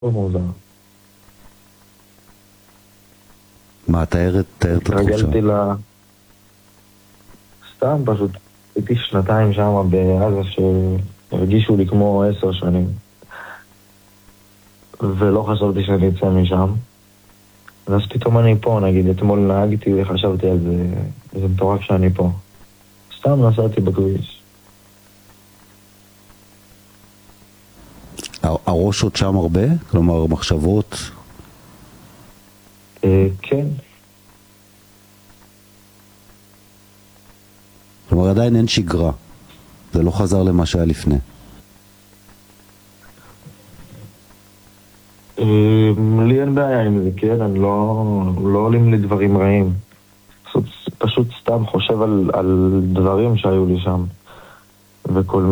מוזר. מה, תאר את התחושה? התרגלתי סתם פשוט, הייתי שנתיים שם בעזה שהרגישו לי כמו 10 שנים. ולא חשבתי שאני אצא משם. ואז פתאום אני פה, נגיד, אתמול נהגתי וחשבתי על זה, זה מטורף שאני פה. סתם נסעתי בכביש. הראש עוד שם הרבה? כלומר, מחשבות? כן. כלומר, עדיין אין שגרה. זה לא חזר למה שהיה לפני. לי אין בעיה עם זה, כן? אני לא עולים לי דברים רעים. פשוט סתם חושב על דברים שהיו לי שם. וכל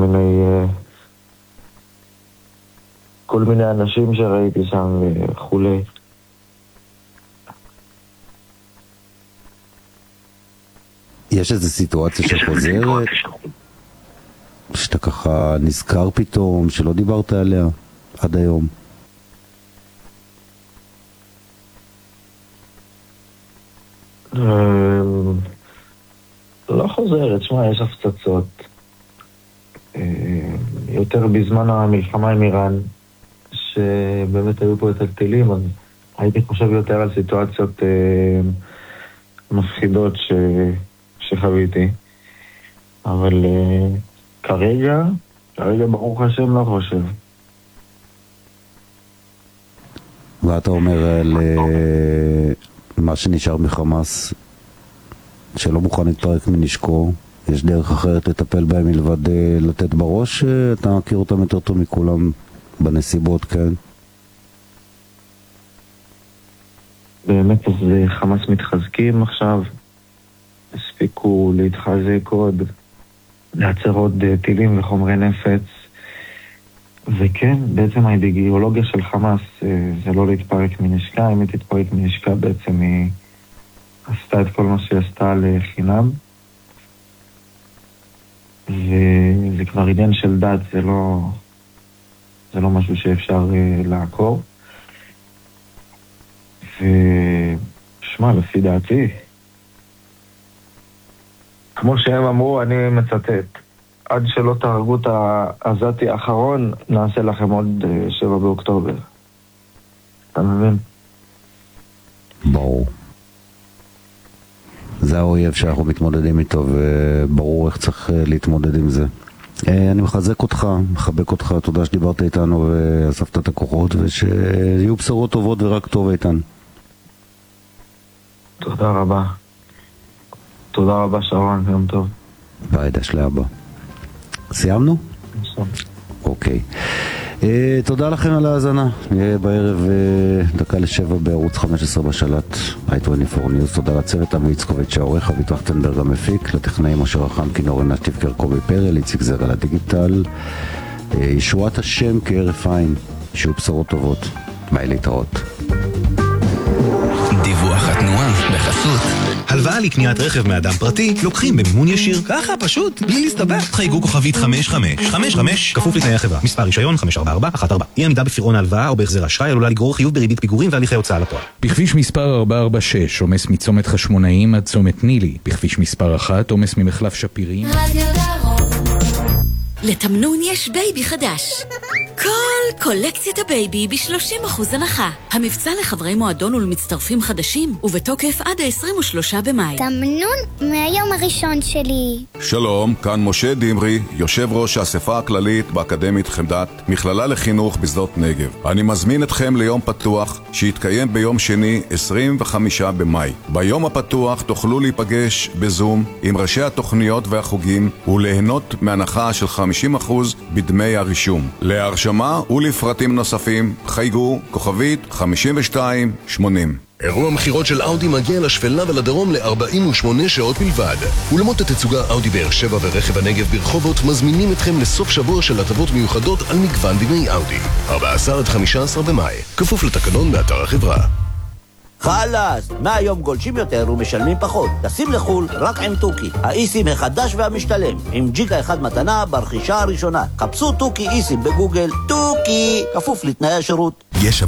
מיני אנשים שראיתי שם וכולי. יש איזו סיטואציה שחוזרת? שאתה ככה נזכר פתאום, שלא דיברת עליה עד היום? לא חוזרת, שמה, יש הפצצות. יותר בזמן המלחמה עם איראן, שבאמת היו פה את הטילים, אז הייתי חושב יותר על סיטואציות מפחידות שחוויתי. אבל כרגע ברוך השם לא חושב. ואתה אומר על מה שנשאר מחמאס, שלא מוכן להתפרק מנשקו, יש דרך אחרת לטפל בהם מלבד לתת בראש? אתה מכיר אותם יותר טוב מכולם בנסיבות, כן? באמת, אז חמאס מתחזקים עכשיו, הספיקו להתחזק עוד, לייצר עוד טילים וחומרי נפץ, וכן, בעצם האידיאולוגיה של חמאס זה לא להתפרק מנשקה. אם היא תתפרק מנשקה, בעצם היא עשתה את כל מה שהיא עשתה לחינם, וזה כבר עניין של דת, זה לא משהו שאפשר לעקור. ושמע, לפי דעתי, כמו שהם אמרו, אני מצטט, עד שלא תהרגו את העזתי האחרון, נעשה לכם עוד 7 באוקטובר. אתה מבין? ברור. זה האויב שאנחנו מתמודדים איתו, וברור איך צריך להתמודד עם זה. אני מחזק אותך, מחבק אותך, תודה שדיברת איתנו ואספת את הכוחות, ושיהיו בשורות טובות ורק טוב איתן. תודה רבה. תודה רבה שרון, יום טוב. ביי, דש לאבא. סיימנו? אוקיי. תודה לכם על ההאזנה. נהיה בערב 6:50 בערוץ 15 בשלט i24 News. תודה לצוות המייצקוביץ' העורך, אבי טרכטנברג המפיק, לטכנאים אשר רחם כינור נתיב קרקובי פרל, איציק זרע לדיגיטל. ישועת השם כערף עין, שיהיו בשורות טובות. ביי, להתראות. דיווח התנועה בחסות הלוואה לקניית רכב מאדם פרטי לוקחים במימון ישיר, ככה פשוט, בלי להסתבך. חייגו כוכבית 5555, כפוף לתנאי החברה. מספר רישיון 54414. אי עמידה בפירעון ההלוואה או בהחזר אשראי עלולה לגרור חיוב בריבית פיגורים והליכי הוצאה לפועל. בכביש מספר 446 עומס מצומת חשמונאים עד צומת נילי. בכביש מספר 1 עומס ממחלף שפירים. לתמנון יש בייבי חדש. כל קולקציית הבייבי ב-30% הנחה. המבצע לחברי מועדון ולמצטרפים חדשים, ובתוקף עד ה-23 במאי. תמנון מהיום הראשון שלי. שלום, כאן משה דמרי, יושב ראש האספה הכללית באקדמית חמדת, מכללה לחינוך בשדות נגב. אני מזמין אתכם ליום פתוח שיתקיים ביום שני 25 במאי. ביום הפתוח תוכלו להיפגש בזום עם ראשי התוכניות והחוגים וליהנות מהנחה של 50% בדמי הרישום. להרשמה ולפרטים נוספים חייגו כוכבית 5280. אירוע מחירות של אאודי מגיע לשפלה ולדרום ל-48 שעות בלבד. אולמות התצוגה אאודי באר שבע ורכב הנגב ברחובות מזמינים אתכם לסוף שבוע של הטבות מיוחדות על מגוון דמי אאודי. 14 עד 15 במאי, כפוף לתקנון באתר החברה. חלאס, מהיום גולשים יותר ומשלמים פחות. טסים לחול רק עם טוקי, האיסים החדש והמשתלם, עם ג'יגה אחד מתנה ברכישה הראשונה. חפשו טוקי איסים בגוגל. טוקי, כפוף לתנאי השירות. יש